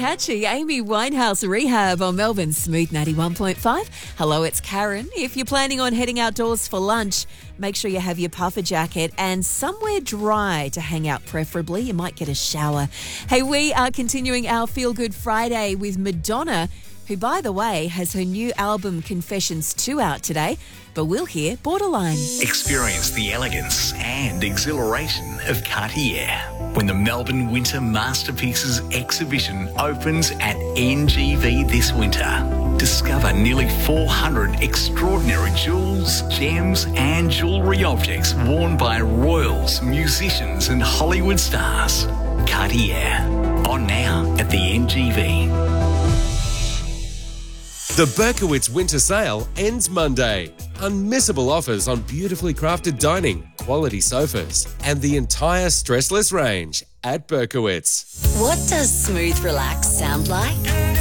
catchy Amy Winehouse Rehab on Melbourne's Smooth 91.5. Hello, it's Karen. If you're planning on heading outdoors for lunch, make sure you have your puffer jacket and somewhere dry to hang out preferably. You might get a shower. Hey, we are continuing our Feel Good Friday with Madonna, who, by the way, has her new album Confessions 2 out today, but we'll hear Borderline. Experience the elegance and exhilaration of Cartier when the Melbourne Winter Masterpieces exhibition opens at NGV this winter. Discover nearly 400 extraordinary jewels, gems and jewellery objects worn by royals, musicians and Hollywood stars. Cartier, on now at the NGV. The Berkowitz Winter Sale ends Monday. Unmissable offers on beautifully crafted dining, quality sofas, and the entire stressless range at Berkowitz. What does smooth relax sound like?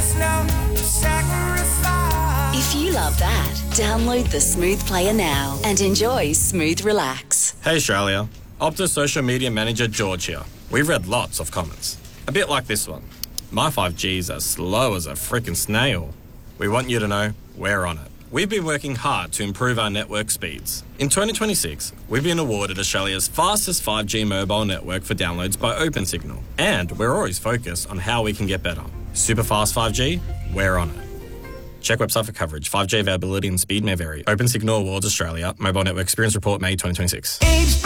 If you love that, download the Smooth Player now and enjoy Smooth Relax. Hey Australia, Optus social media manager George here. We've read lots of comments, a bit like this one. My 5G's as slow as a frickin' snail. We want you to know we're on it. We've been working hard to improve our network speeds. In 2026, we've been awarded Australia's fastest 5G mobile network for downloads by OpenSignal. And we're always focused on how we can get better. Super fast 5G, we're on it. Check website for coverage. 5G availability and speed may vary. OpenSignal Awards Australia. Mobile Network Experience Report, May 2026.